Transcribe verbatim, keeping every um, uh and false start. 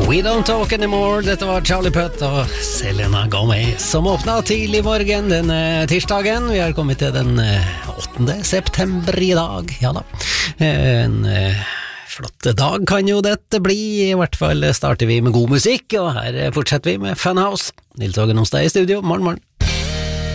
We Don't Talk Anymore. Dette var Charlie Puth og Selena Gomez som åpnet tidlig morgen denne tirsdagen. Vi har kommet til den åttende september i dag. Ja da, en flott dag kan jo dette bli. I hvert fall starter vi med god musikk, og her fortsetter vi med Funhouse. Nils Ågen hos deg i studio. Morgen, morgen.